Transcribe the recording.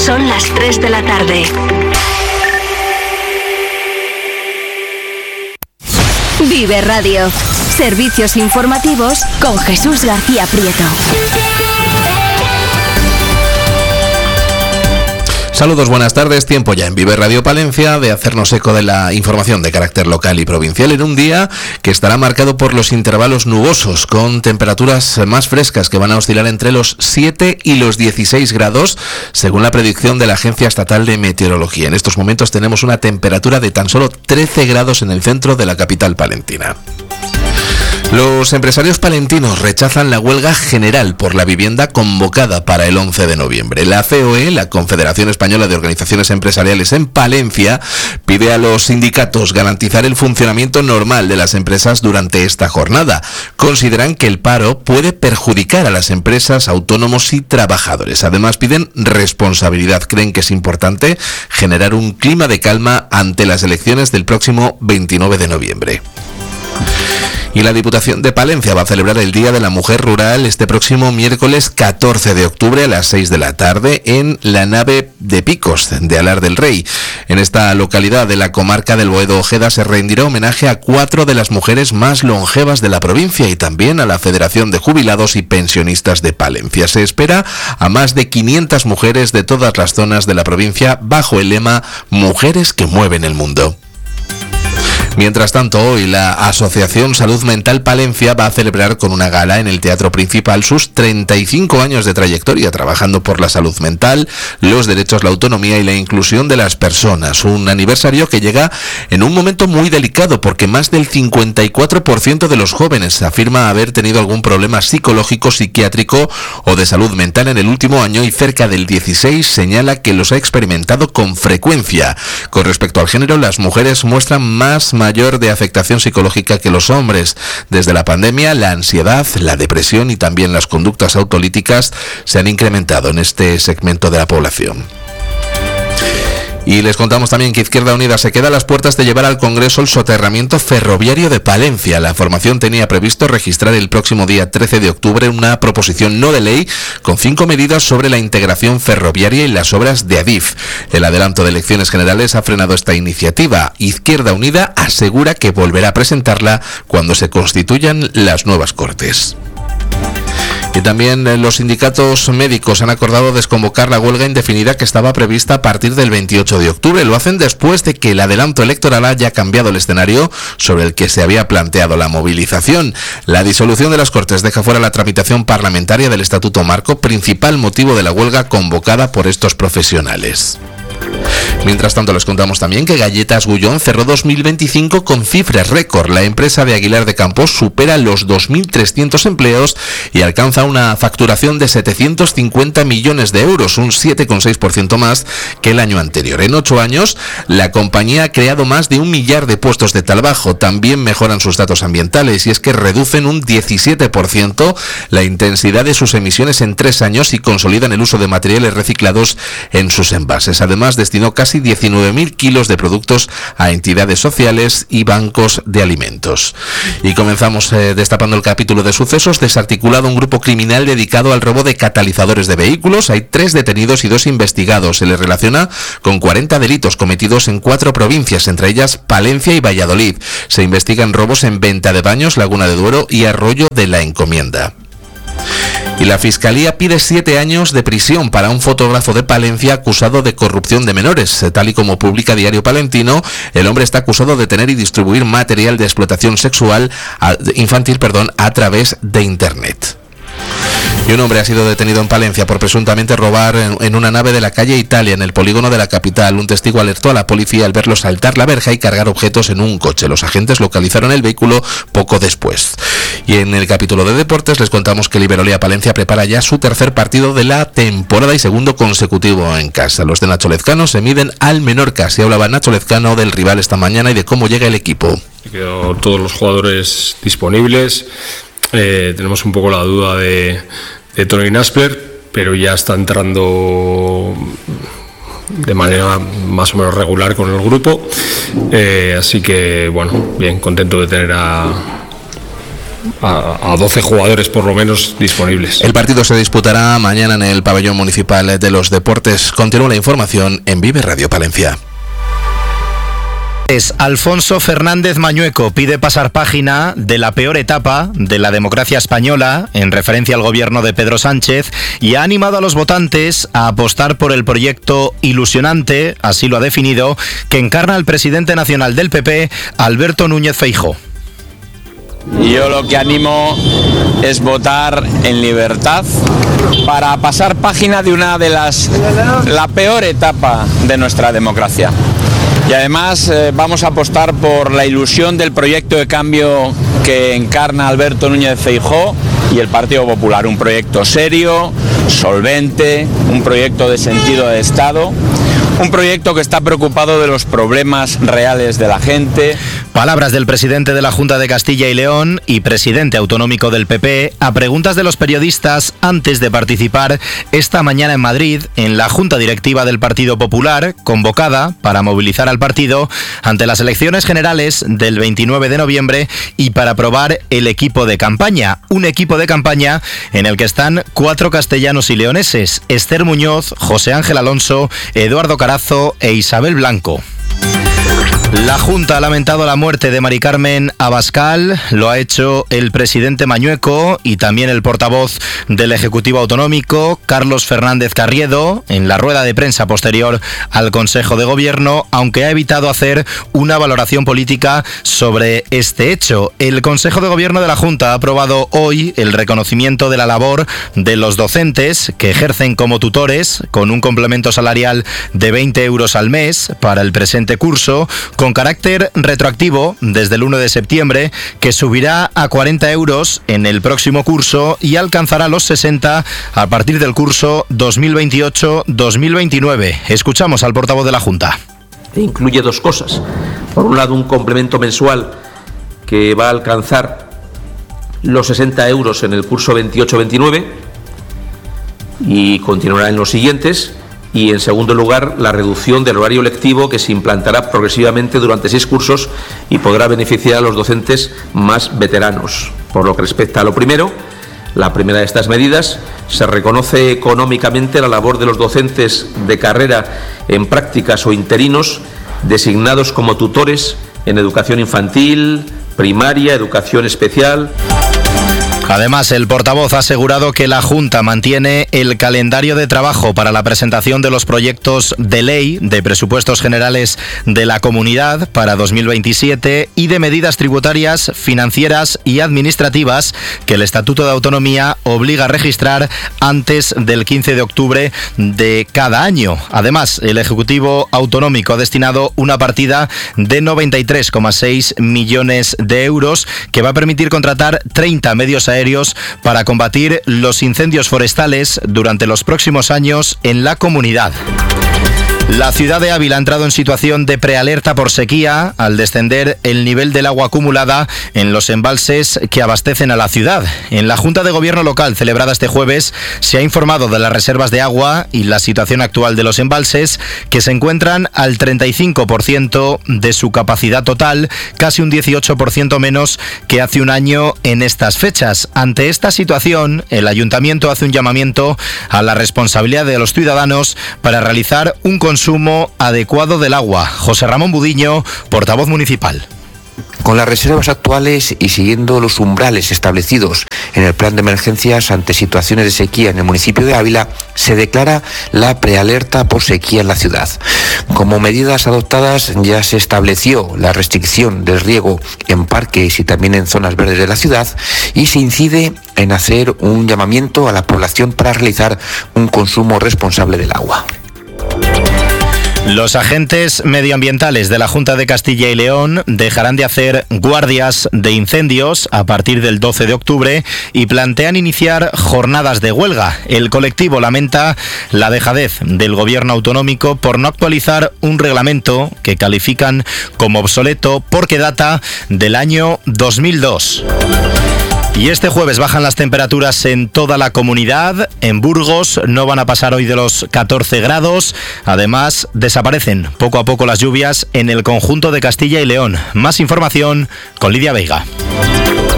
Son las 3 de la tarde. Vive Radio. Servicios informativos con Jesús García Prieto. Saludos, buenas tardes. Tiempo ya en Vive Radio Palencia de hacernos eco de la información de carácter local y provincial en un día que estará marcado por los intervalos nubosos, con temperaturas más frescas que van a oscilar entre los 7 y los 16 grados, según la predicción de la Agencia Estatal de Meteorología. En estos momentos tenemos una temperatura de tan solo 13 grados en el centro de la capital palentina. Los empresarios palentinos rechazan la huelga general por la vivienda convocada para el 11 de noviembre. La COE, la Confederación Española de Organizaciones Empresariales en Palencia, pide a los sindicatos garantizar el funcionamiento normal de las empresas durante esta jornada. Consideran que el paro puede perjudicar a las empresas, autónomos y trabajadores. Además, piden responsabilidad. Creen que es importante generar un clima de calma ante las elecciones del próximo 29 de noviembre. Y la Diputación de Palencia va a celebrar el Día de la Mujer Rural este próximo miércoles 14 de octubre a las 6 de la tarde en la nave de Picos de Alar del Rey. En esta localidad de la comarca del Boedo Ojeda se rendirá homenaje a 4 de las mujeres más longevas de la provincia y también a la Federación de Jubilados y Pensionistas de Palencia. Se espera a más de 500 mujeres de todas las zonas de la provincia bajo el lema Mujeres que mueven el mundo. Mientras tanto, hoy la Asociación Salud Mental Palencia va a celebrar con una gala en el Teatro Principal sus 35 años de trayectoria trabajando por la salud mental, los derechos, la autonomía y la inclusión de las personas. Un aniversario que llega en un momento muy delicado porque más del 54% de los jóvenes afirma haber tenido algún problema psicológico, psiquiátrico o de salud mental en el último año y cerca del 16% señala que los ha experimentado con frecuencia. Con respecto al género, las mujeres muestran mayor de afectación psicológica que los hombres. Desde la pandemia, la ansiedad, la depresión y también las conductas autolíticas se han incrementado en este segmento de la población. Y les contamos también que Izquierda Unida se queda a las puertas de llevar al Congreso el soterramiento ferroviario de Palencia. La formación tenía previsto registrar el próximo día 13 de octubre una proposición no de ley con 5 medidas sobre la integración ferroviaria y las obras de Adif. El adelanto de elecciones generales ha frenado esta iniciativa. Izquierda Unida asegura que volverá a presentarla cuando se constituyan las nuevas Cortes. Y también los sindicatos médicos han acordado desconvocar la huelga indefinida que estaba prevista a partir del 28 de octubre. Lo hacen después de que el adelanto electoral haya cambiado el escenario sobre el que se había planteado la movilización. La disolución de las Cortes deja fuera la tramitación parlamentaria del Estatuto Marco, principal motivo de la huelga convocada por estos profesionales. Mientras tanto, les contamos también que Galletas Gullón cerró 2025 con cifras récord. La empresa de Aguilar de Campos supera los 2.300 empleos y alcanza una facturación de 750 millones de euros, un 7,6% más que el año anterior. En 8 años, la compañía ha creado más de 1 millar de puestos de trabajo. También mejoran sus datos ambientales y es que reducen un 17% la intensidad de sus emisiones en 3 años y consolidan el uso de materiales reciclados en sus envases. Además, destinó casi 19.000 kilos de productos a entidades sociales y bancos de alimentos. Y comenzamos destapando el capítulo de sucesos. Desarticulado un grupo criminal dedicado al robo de catalizadores de vehículos. Hay 3 detenidos y 2 investigados. Se les relaciona con 40 delitos cometidos en 4 provincias, entre ellas Palencia y Valladolid. Se investigan robos en Venta de Baños, Laguna de Duero y Arroyo de la Encomienda. Y la Fiscalía pide 7 años de prisión para un fotógrafo de Palencia acusado de corrupción de menores. Tal y como publica Diario Palentino, el hombre está acusado de tener y distribuir material de explotación sexual infantil a través de Internet. Y un hombre ha sido detenido en Palencia por presuntamente robar en una nave de la calle Italia, en el polígono de la capital. Un testigo alertó a la policía al verlo saltar la verja y cargar objetos en un coche. Los agentes localizaron el vehículo poco después. Y en el capítulo de deportes les contamos que el Iberolia Palencia prepara ya su tercer partido de la temporada y segundo consecutivo en casa. Los de Nacho Lezcano se miden al Menorca. Se hablaba Nacho Lezcano del rival esta mañana y de cómo llega el equipo. Quedó todos los jugadores disponibles. Tenemos un poco la duda de Tony Naspler, pero ya está entrando de manera más o menos regular con el grupo, así que bueno, bien contento de tener a a 12 jugadores por lo menos disponibles. El partido se disputará mañana en el Pabellón Municipal de los Deportes. Continúa la información en Vive Radio Palencia. Alfonso Fernández Mañueco pide pasar página de la peor etapa de la democracia española en referencia al gobierno de Pedro Sánchez y ha animado a los votantes a apostar por el proyecto ilusionante, así lo ha definido, que encarna el presidente nacional del PP, Alberto Núñez Feijóo. Yo lo que animo es votar en libertad para pasar página de la peor etapa de nuestra democracia. Y además vamos a apostar por la ilusión del proyecto de cambio que encarna Alberto Núñez Feijóo y el Partido Popular. Un proyecto serio, solvente, un proyecto de sentido de Estado, un proyecto que está preocupado de los problemas reales de la gente. Palabras del presidente de la Junta de Castilla y León y presidente autonómico del PP a preguntas de los periodistas antes de participar esta mañana en Madrid en la Junta Directiva del Partido Popular, convocada para movilizar al partido ante las elecciones generales del 29 de noviembre y para aprobar el equipo de campaña. Un equipo de campaña en el que están 4 castellanos y leoneses: Esther Muñoz, José Ángel Alonso, Eduardo Carazo e Isabel Blanco. La Junta ha lamentado la muerte de Mari Carmen Abascal, lo ha hecho el presidente Mañueco y también el portavoz del Ejecutivo Autonómico, Carlos Fernández Carriedo, en la rueda de prensa posterior al Consejo de Gobierno, aunque ha evitado hacer una valoración política sobre este hecho. El Consejo de Gobierno de la Junta ha aprobado hoy el reconocimiento de la labor de los docentes que ejercen como tutores, con un complemento salarial de 20 euros al mes para el presente curso, con carácter retroactivo desde el 1 de septiembre, que subirá a 40 euros en el próximo curso y alcanzará los 60 a partir del curso 2028-2029. Escuchamos al portavoz de la Junta. Incluye 2 cosas. Por un lado, un complemento mensual que va a alcanzar los 60 euros en el curso 28-29 y continuará en los siguientes. Y, en segundo lugar, la reducción del horario lectivo que se implantará progresivamente durante 6 cursos y podrá beneficiar a los docentes más veteranos. Por lo que respecta a lo primero, la primera de estas medidas, se reconoce económicamente la labor de los docentes de carrera en prácticas o interinos designados como tutores en educación infantil, primaria, educación especial. Además, el portavoz ha asegurado que la Junta mantiene el calendario de trabajo para la presentación de los proyectos de ley de presupuestos generales de la comunidad para 2027 y de medidas tributarias, financieras y administrativas que el Estatuto de Autonomía obliga a registrar antes del 15 de octubre de cada año. Además, el Ejecutivo Autonómico ha destinado una partida de 93,6 millones de euros que va a permitir contratar 30 medios aéreos para combatir los incendios forestales durante los próximos años en la comunidad. La ciudad de Ávila ha entrado en situación de prealerta por sequía al descender el nivel del agua acumulada en los embalses que abastecen a la ciudad. En la Junta de Gobierno local celebrada este jueves se ha informado de las reservas de agua y la situación actual de los embalses, que se encuentran al 35% de su capacidad total, casi un 18% menos que hace un año en estas fechas. Ante esta situación, el Ayuntamiento hace un llamamiento a la responsabilidad de los ciudadanos para realizar un consumo adecuado del agua. José Ramón Budiño, portavoz municipal. Con las reservas actuales y siguiendo los umbrales establecidos en el plan de emergencias ante situaciones de sequía en el municipio de Ávila, se declara la prealerta por sequía en la ciudad. Como medidas adoptadas, ya se estableció la restricción del riego en parques y también en zonas verdes de la ciudad, y se incide en hacer un llamamiento a la población para realizar un consumo responsable del agua. Los agentes medioambientales de la Junta de Castilla y León dejarán de hacer guardias de incendios a partir del 12 de octubre y plantean iniciar jornadas de huelga. El colectivo lamenta la dejadez del gobierno autonómico por no actualizar un reglamento que califican como obsoleto porque data del año 2002. Y este jueves bajan las temperaturas en toda la comunidad. En Burgos no van a pasar hoy de los 14 grados. Además, desaparecen poco a poco las lluvias en el conjunto de Castilla y León. Más información con Lidia Veiga.